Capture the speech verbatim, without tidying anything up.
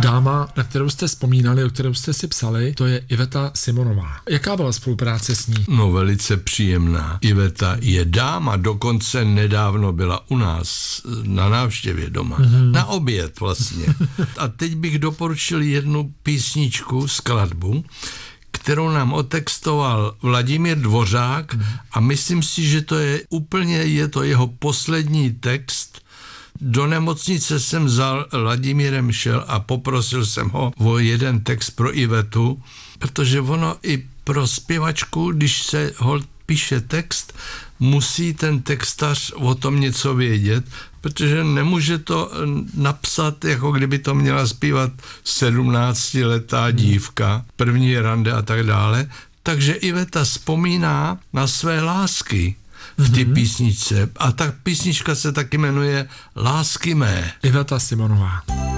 Dáma, na kterou jste vzpomínali, o kterou jste si psali, to je Iveta Simonová. Jaká byla spolupráce s ní? No, velice příjemná. Iveta je dáma, dokonce nedávno byla u nás na návštěvě doma. Mm-hmm. Na oběd vlastně. A teď bych doporučil jednu písničku, skladbu, kterou nám otextoval Vladimír Dvořák mm. a myslím si, že to je úplně, je to jeho poslední text. Do nemocnice jsem za Vladimírem šel a poprosil jsem ho o jeden text pro Ivetu, protože ono i pro zpěvačku, když se ho píše text, musí ten textař o tom něco vědět, protože nemůže to napsat, jako kdyby to měla zpívat sedmnáctiletá dívka, první rande a tak dále. Takže Iveta vzpomíná na své lásky v té písničce. A ta písnička se taky jmenuje Lásky mé. Iveta Simonová.